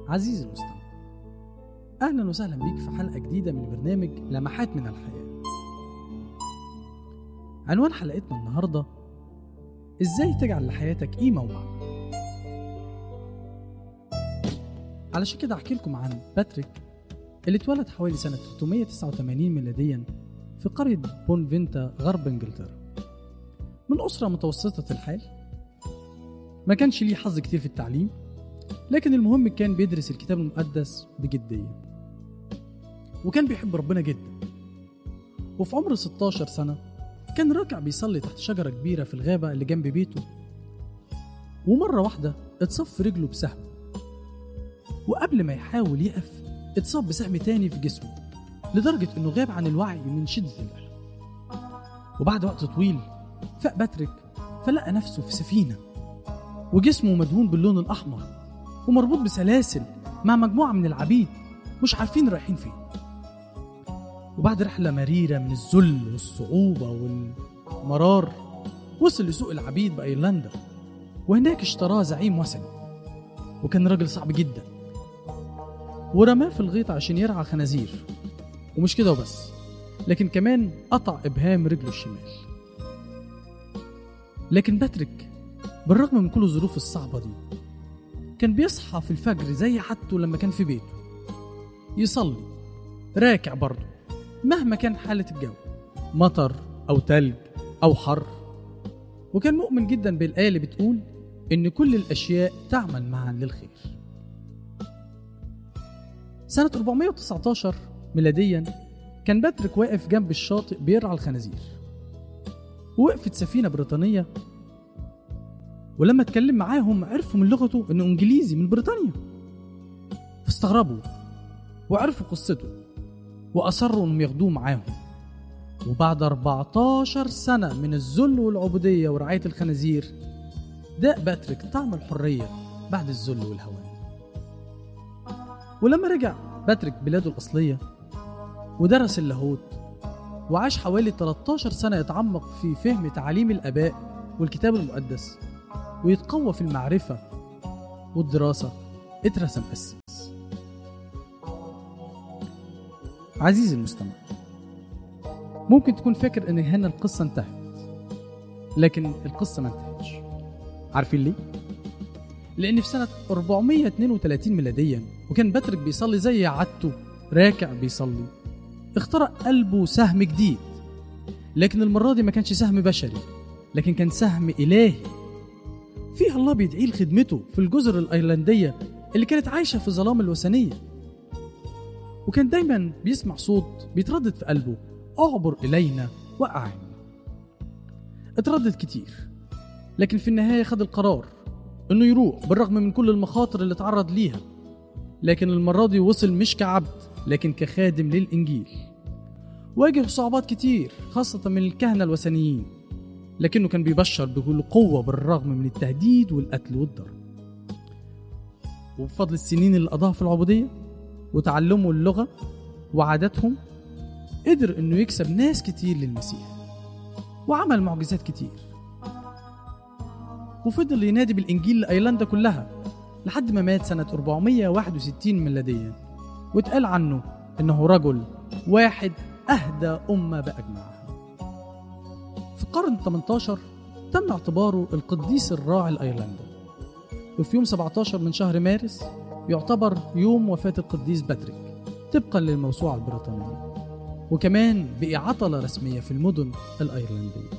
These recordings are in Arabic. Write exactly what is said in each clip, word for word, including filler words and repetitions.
عزيزي المستمع، أهلا وسهلا بيك في حلقة جديدة من برنامج لمحات من الحياة. عنوان حلقتنا النهاردة: إزاي تجعل لحياتك قيمة ومعنى. علشان كده أحكي لكم عن باتريك اللي اتولد حوالي سنة ثلاثمائة وتسعة وثمانين ميلاديا في قرية بونفينتا غرب إنجلترا، من أسرة متوسطة الحال. ما كانش ليه حظ كتير في التعليم، لكن المهم كان بيدرس الكتاب المقدس بجدية، وكان بيحب ربنا جدا. وفي عمر ستة عشر سنة كان راكع بيصلي تحت شجرة كبيرة في الغابة اللي جنب بيته، ومرة واحدة اتصف في رجله بسهم، وقبل ما يحاول يقف اتصاب بسهم تاني في جسمه لدرجة انه غاب عن الوعي من شدة الألم. وبعد وقت طويل فاق باتريك، فلقى نفسه في سفينة وجسمه مدهون باللون الأحمر ومربوط بسلاسل مع مجموعة من العبيد مش عارفين رايحين فين. وبعد رحلة مريرة من الذل والصعوبة والمرار وصل لسوق العبيد بأيرلندا، وهناك اشتراه زعيم وثني، وكان راجل صعب جدا، ورماه في الغيط عشان يرعى خنازير. ومش كده وبس، لكن كمان قطع إبهام رجله الشمال. لكن باتريك بالرغم من كل الظروف الصعبة دي كان بيصحى في الفجر زي عادته لما كان في بيته، يصلي راكع برضه مهما كان حالة الجو، مطر أو تلج أو حر. وكان مؤمن جدا بالآية اللي بتقول إن كل الأشياء تعمل معا للخير. سنة أربعمائة وتسعة عشر ميلاديا كان باتريك واقف جنب الشاطئ بيرعى الخنازير، ووقفت سفينة بريطانية، ولما اتكلم معاهم عرفوا من لغته انه انجليزي من بريطانيا، فاستغربوا وعرفوا قصته واصروا انهم ياخدوه معاهم. وبعد أربعة عشر سنة من الذل والعبودية ورعاية الخنازير داق باتريك طعم الحرية بعد الذل والهوان. ولما رجع باتريك بلاده الأصلية ودرس اللاهوت وعاش حوالي ثلاثة عشر سنة يتعمق في فهم تعاليم الآباء والكتاب المقدس ويتقوى في المعرفة والدراسة، اترسم أسيس. عزيزي المستمع، ممكن تكون فاكر ان هنا القصة انتهت، لكن القصة ما انتهتش. عارفين ليه؟ لأن في سنة أربعمائة واثنين وثلاثين ميلاديا وكان باتريك بيصلي زي عادته راكع بيصلي، اخترق قلبه سهم جديد، لكن المرة دي ما كانش سهم بشري، لكن كان سهم إلهي فيها الله بيدعيه لخدمته في الجزر الأيرلندية اللي كانت عايشة في ظلام الوثنية. وكان دايما بيسمع صوت بيتردد في قلبه: أعبر إلينا وأعنا. اتردد كتير، لكن في النهاية خد القرار إنه يروح بالرغم من كل المخاطر اللي تعرض ليها، لكن المرة دي وصل مش كعبد لكن كخادم للإنجيل. واجه صعوبات كتير خاصة من الكهنة الوثنيين، لكنه كان بيبشر بكل قوة بالرغم من التهديد والقتل والضرب. وبفضل السنين اللي قضاها في العبودية وتعلموا اللغة وعاداتهم قدر انه يكسب ناس كتير للمسيح، وعمل معجزات كتير، وفضل ينادي بالإنجيل لأيرلندا كلها لحد ما مات سنة أربعمائة وواحد وستين ميلاديا، واتقال عنه انه رجل واحد أهدى أمة بأجمعها. في القرن الثامن عشر تم اعتباره القديس الراعي الأيرلندي، وفي يوم سبعة عشر من شهر مارس يعتبر يوم وفاة القديس باتريك طبقا للموسوعة البريطانية، وكمان بقي عطلة رسمية في المدن الأيرلندية.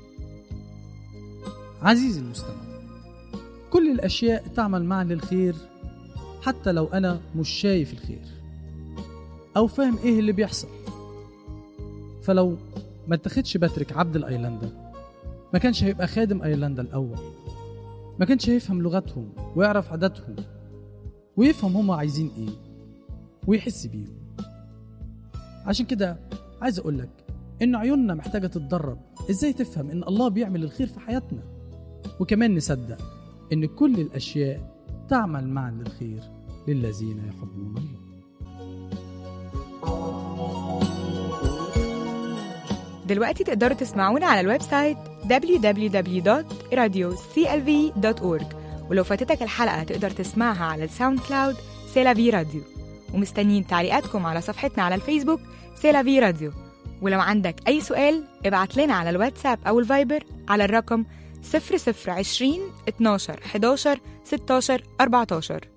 عزيزي المستمع، كل الأشياء تعمل معا للخير حتى لو أنا مش شايف الخير أو فاهم إيه اللي بيحصل. فلو ما اتخدش باتريك عبد الأيرلندا ما كانش هيبقى خادم أيرلندا الأول، ما كانش هيفهم لغتهم ويعرف عاداتهم ويفهم هم عايزين إيه ويحس بيهم. عشان كده عايز أقولك إن عيوننا محتاجة تتدرب إزاي تفهم إن الله بيعمل الخير في حياتنا، وكمان نصدق إن كل الأشياء تعمل معا للخير للذين يحبون الله. دلوقتي تقدروا تسمعونا على الويب سايت دبليو دبليو دبليو دوت راديو سي ال في دوت أورج، ولو فاتتك الحلقة تقدر تسمعها على الساوند كلاود سيلافي راديو، ومستنيين تعليقاتكم على صفحتنا على الفيسبوك سيلافي راديو. ولو عندك أي سؤال ابعت لنا على الواتساب أو الفايبر على الرقم صفر صفر عشرين اتناشر حداشر ستاشر أربعتاشر.